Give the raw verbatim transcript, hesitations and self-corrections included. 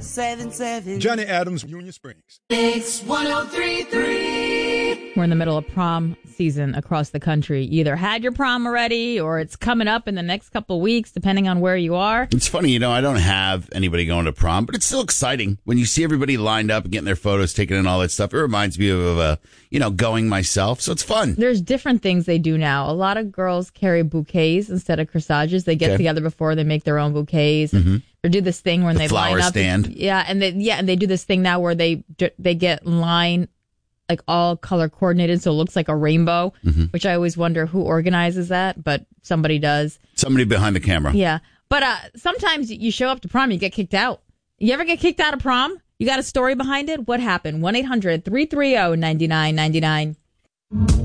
seven seven. Johnny Adams, Union Springs. It's one oh three three. We're in the middle of prom season across the country. You either had your prom already or it's coming up in the next couple of weeks, depending on where you are. It's funny, you know, I don't have anybody going to prom, but it's still exciting when you see everybody lined up and getting their photos taken and all that stuff. It reminds me of, uh, you know, going myself. So it's fun. There's different things they do now. A lot of girls carry bouquets instead of corsages. They get Okay. together before they make their own bouquets. Mm-hmm. Or do this thing when The they flower line up. stand. Yeah, and they yeah, and they do this thing now where they they get line like all color coordinated, so it looks like a rainbow. Mm-hmm. Which I always wonder who organizes that, but somebody does. Somebody behind the camera. Yeah, but uh, sometimes you show up to prom, you get kicked out. You ever get kicked out of prom? You got a story behind it? What happened? one eight hundred three three zero nine nine nine nine.